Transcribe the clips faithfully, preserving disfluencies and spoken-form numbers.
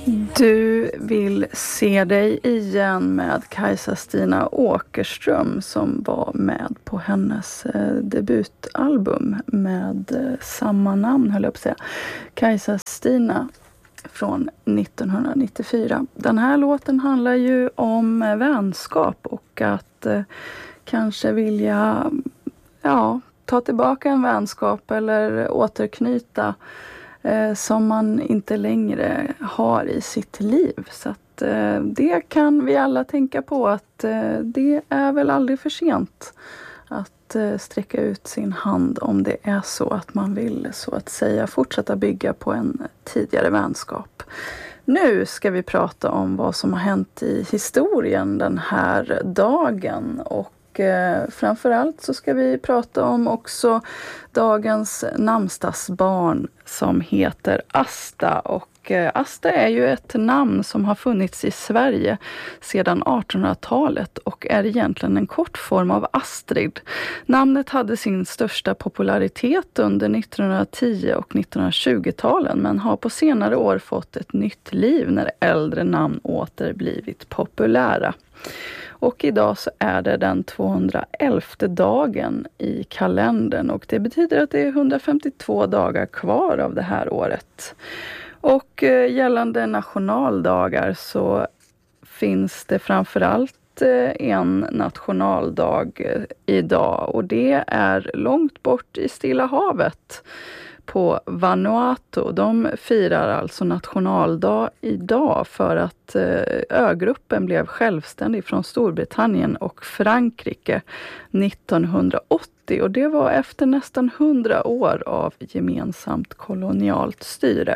Du vill se dig igen med Kajsa-Stina Åkerström som var med på hennes eh, debutalbum med eh, samma namn, höll jag på att säga. Kajsa-Stina från nittonhundranittiofyra. Den här låten handlar ju om eh, vänskap och att eh, kanske vilja ja, ta tillbaka en vänskap eller återknyta Eh, som man inte längre har i sitt liv. Så att eh, det kan vi alla tänka på att eh, det är väl aldrig för sent att eh, sträcka ut sin hand om det är så att man vill så att säga fortsätta bygga på en tidigare vänskap. Nu ska vi prata om vad som har hänt i historien den här dagen och Eh, framförallt så ska vi prata om också dagens namnsdagsbarn som heter Asta. Och eh, Asta är ju ett namn som har funnits i Sverige sedan artonhundratalet och är egentligen en kortform av Astrid. Namnet hade sin största popularitet under nittonhundratio- och nittonhundratjugo-talen men har på senare år fått ett nytt liv när äldre namn åter blivit populära. Och idag så är det den tvåhundraelfte dagen i kalendern och det betyder att det är hundrafemtiotvå dagar kvar av det här året. Och eh, gällande nationaldagar så finns det framförallt eh, en nationaldag eh, idag och det är långt bort i Stilla havet. På Vanuatu. De firar alltså nationaldag idag för att ögruppen blev självständig från Storbritannien och Frankrike nittonhundraåttio och det var efter nästan hundra år av gemensamt kolonialt styre.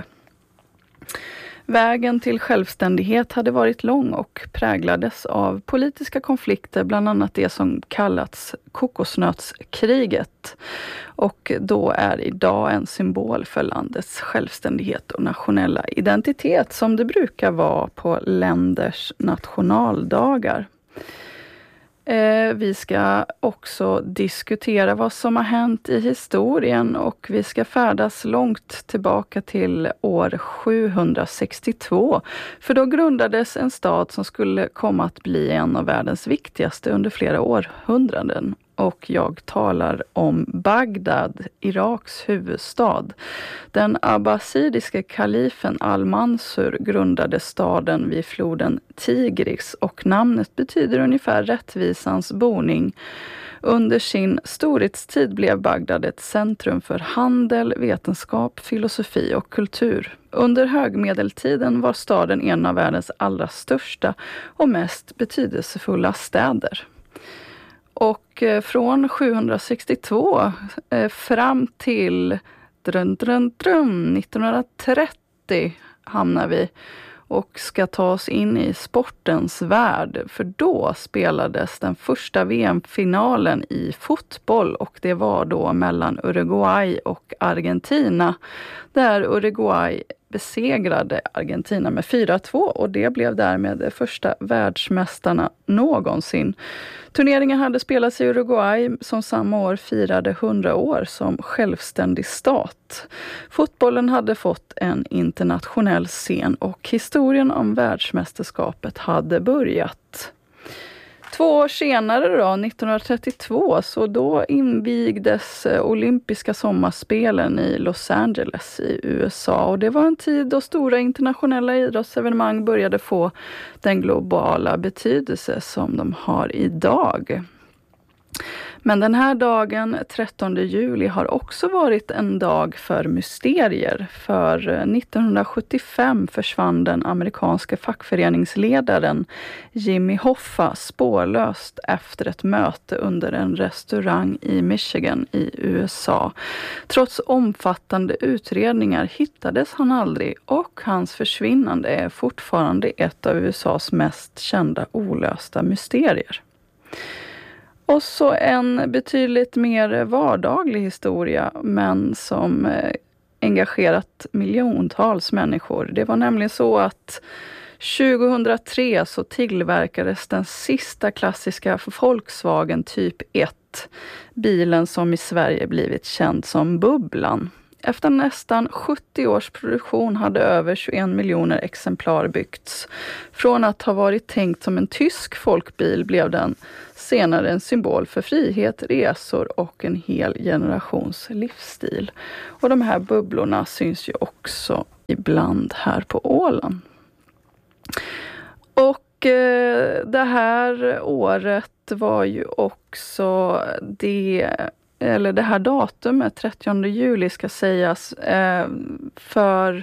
Vägen till självständighet hade varit lång och präglades av politiska konflikter, bland annat det som kallats kokosnötskriget. Och då är idag en symbol för landets självständighet och nationella identitet som det brukar vara på länders nationaldagar. Eh, vi ska också diskutera vad som har hänt i historien och vi ska färdas långt tillbaka till år sjuhundrasextiotvå. För då grundades en stad som skulle komma att bli en av världens viktigaste under flera århundraden. Och jag talar om Bagdad, Iraks huvudstad. Den abbasidiske kalifen Al-Mansur grundade staden vid floden Tigris och namnet betyder ungefär rättvisans boning. Under sin storhetstid blev Bagdad ett centrum för handel, vetenskap, filosofi och kultur. Under högmedeltiden var staden en av världens allra största och mest betydelsefulla städer. Och från sjuhundrasextiotvå eh, fram till drun, drun, drun, nittonhundratrettio hamnar vi och ska ta oss in i sportens värld. För då spelades den första V M-finalen i fotboll och det var då mellan Uruguay och Argentina. Där Uruguay besegrade Argentina med fyra två och det blev därmed de första världsmästarna någonsin. Turneringen hade spelats i Uruguay som samma år firade hundra år som självständig stat. Fotbollen hade fått en internationell scen och historien om världsmästerskapet hade börjat. Två år senare då, nittonhundratrettiotvå, så då invigdes olympiska sommarspelen i Los Angeles i U S A. Och det var en tid då stora internationella idrottsevenemang började få den globala betydelse som de har idag. Men den här dagen, trettonde juli, har också varit en dag för mysterier. För nittonhundrasjuttiofem försvann den amerikanska fackföreningsledaren Jimmy Hoffa spårlöst efter ett möte under en restaurang i Michigan i U S A. Trots omfattande utredningar hittades han aldrig och hans försvinnande är fortfarande ett av U S As mest kända olösta mysterier. Och så en betydligt mer vardaglig historia, men som engagerat miljontals människor. Det var nämligen så att tjugohundratre så tillverkades den sista klassiska Volkswagen typ ett, bilen som i Sverige blivit känd som Bubblan. Efter nästan sjuttio års produktion hade över tjugoen miljoner exemplar byggts. Från att ha varit tänkt som en tysk folkbil blev den senare en symbol för frihet, resor och en hel generations livsstil. Och de här bubblorna syns ju också ibland här på Åland. Och eh, det här året var ju också det, eller det här datumet, trettionde juli ska sägas, eh, för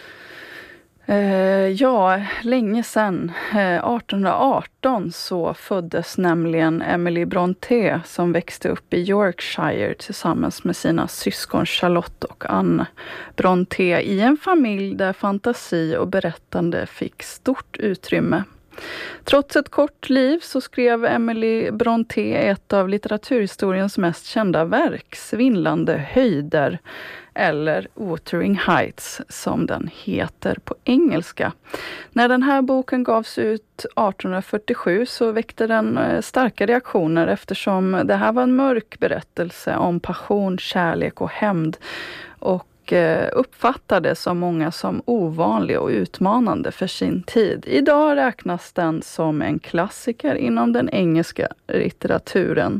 eh, ja, länge sedan, eh, artonhundraarton, så föddes nämligen Emily Brontë, som växte upp i Yorkshire tillsammans med sina syskon Charlotte och Anne Brontë i en familj där fantasi och berättande fick stort utrymme. Trots ett kort liv så skrev Emily Brontë ett av litteraturhistoriens mest kända verk, Svindlande höjder, eller Wuthering Heights som den heter på engelska. När den här boken gavs ut artonhundrafyrtiosju så väckte den starka reaktioner, eftersom det här var en mörk berättelse om passion, kärlek och hämnd, och uppfattades som många som ovanlig och utmanande för sin tid. Idag räknas den som en klassiker inom den engelska litteraturen.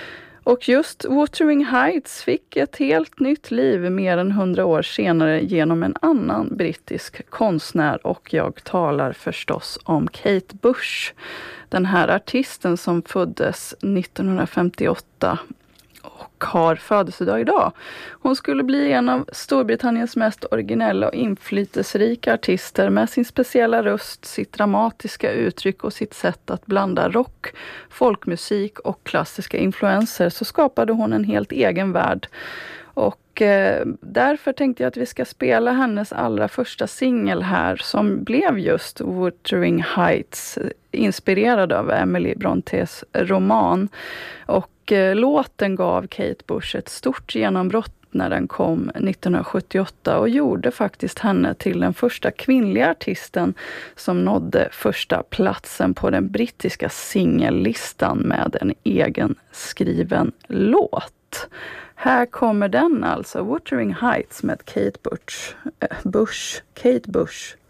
Och just Wuthering Heights fick ett helt nytt liv mer än hundra år senare genom en annan brittisk konstnär, och jag talar förstås om Kate Bush. Den här artisten som föddes nittonhundrafemtioåtta och har födelsedag idag. Hon skulle bli en av Storbritanniens mest originella och inflytelserika artister. Med sin speciella röst, sitt dramatiska uttryck och sitt sätt att blanda rock, folkmusik och klassiska influenser, så skapade hon en helt egen värld. Och eh, därför tänkte jag att vi ska spela hennes allra första singel här, som blev just Wuthering Heights, inspirerad av Emily Brontës roman. Och eh, låten gav Kate Bush ett stort genombrott när den kom nittonhundrasjuttioåtta och gjorde faktiskt henne till den första kvinnliga artisten som nådde första platsen på den brittiska singellistan med en egen skriven låt. Här kommer den alltså, Wuthering Heights med Kate Bush. Äh, Bush. Kate Bush.